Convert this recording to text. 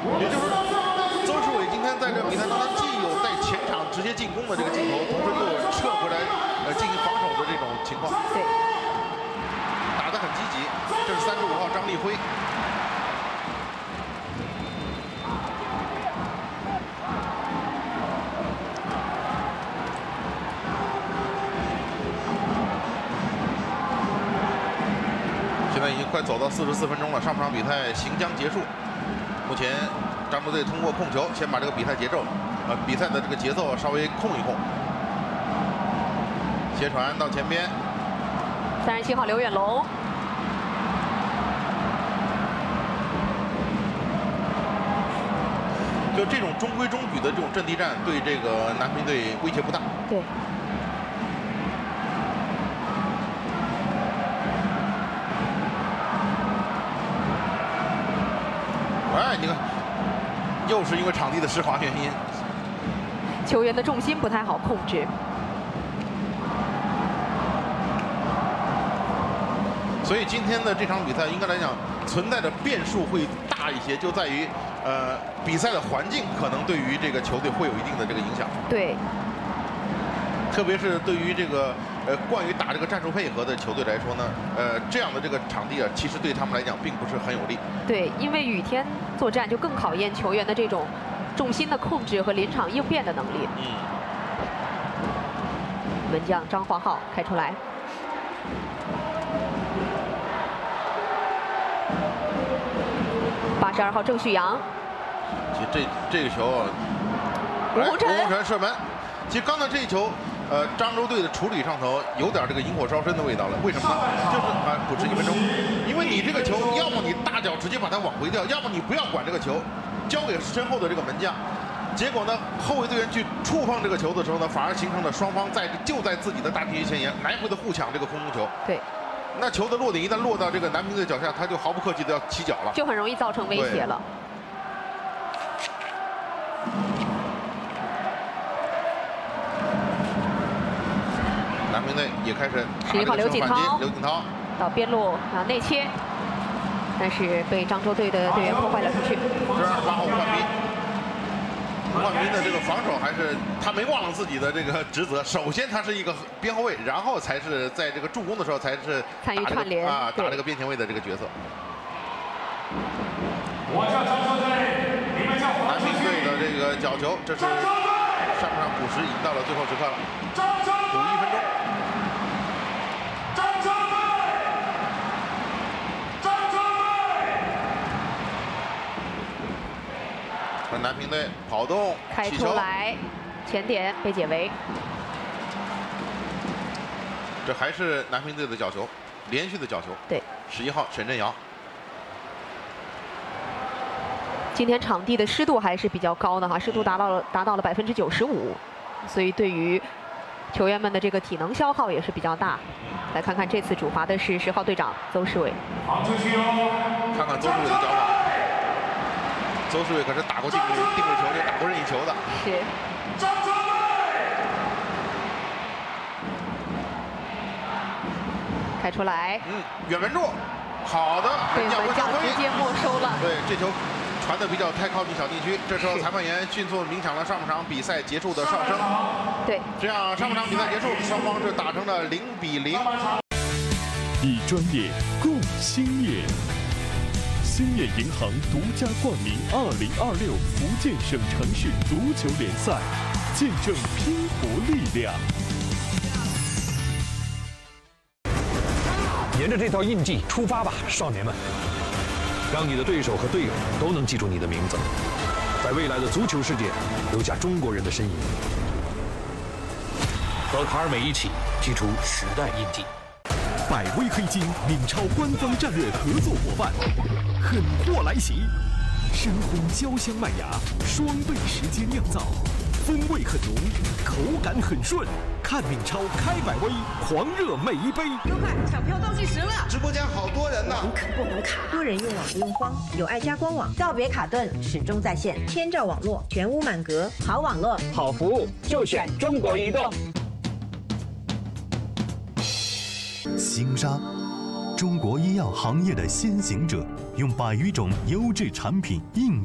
也就是说，邹市伟今天在这个比赛当中，既有在前场直接进攻的这个镜头，同时又有撤回来进行防守的这种情况。 对， 打得很积极。这是35号张立辉。现在已经快走到44分钟了，上半场比赛行将结束。目前漳州队通过控球，先把这个比赛比赛的这个节奏稍微控一控。接传到前边 ，37号刘远龙。 就这种中规中矩的这种阵地战，对这个南平队威胁不大。 对。 哎，你看，又是因为场地的湿滑原因， 球员的重心不太好控制。 所以今天的这场比赛应该来讲存在着变数会大一些，就在于比赛的环境可能对于这个球队会有一定的这个影响。 对。 特别是对于这个惯于打这个战术配合的球队来说呢，这样的这个场地啊，其实对他们来讲并不是很有利。 对，因为雨天作战就更考验球员的这种重心的控制和临场应变的能力。门将张华浩开出来。82号郑旭阳。 其实这个球， 吴洪晨射门。其实刚才这一球，漳州队的处理上头有点这个引火烧身的味道了。为什么呢？就是补持1分钟，因为你这个球，要么你大脚直接把它往回掉，要么你不要管这个球，交给身后的这个门将。结果呢，后卫队员去触碰这个球的时候呢，反而形成了双方就在自己的大禁区前沿来回的互抢这个空中球。 对。 那球的落点一旦落到这个南平队脚下，他就毫不客气的要起脚了， 就很容易造成威胁了。 南平队也开始 11号刘锦涛到边路内切，但是被漳州队的队员破坏了出去。 这是8号吴焕斌。吴焕斌的这个防守还是他没忘了自己的这个职责，首先他是一个边后卫，然后才是在这个助攻的时候才是参与串联打这个边前卫的这个角色。南平队的这个角球，这是上半场补时已经到了最后时刻了，补1分钟。南平队跑动开出来，前点被解围。 这还是南平队的角球，连续的角球。 对 ，11号沈振尧。 今天场地的湿度还是比较高的哈，湿度达到了95%，所以对于球员们的这个体能消耗也是比较大。来看看这次主罚的是10号队长邹市伟。 看看邹市伟的脚法。邹市伟可是打过定位球，也打过任意球的。 是。开出来。 远门柱，好的， 门将直接没收了。 对，这球传的太靠近小禁区。这时候裁判员迅速鸣响了上半场比赛结束的哨声。 对， 这样上半场比赛结束，双方是打成了0比0。 以专业共兴业。兴业银行独家冠名2026福建省城市足球联赛，见证拼搏力量。 沿着这条印记出发吧，少年们！让你的对手和队友都能记住你的名字，在未来的足球世界留下中国人的身影。和卡尔美一起踢出时代印记。 百威黑金闽超官方战略合作伙伴，狠货来袭，深烘焦香麦芽，双倍时间酿造，风味很浓，口感很顺。看闽超开百威，狂热每一杯。 优快，抢票倒计时了！ 直播间好多人呢。 可不能卡，多人用网不用慌，有爱家官网，告别卡顿，始终在线，千兆网络，全屋满格，好网络， 好服务，就选中国移动。 星沙，中国医药行业的先行者，用100余种优质产品应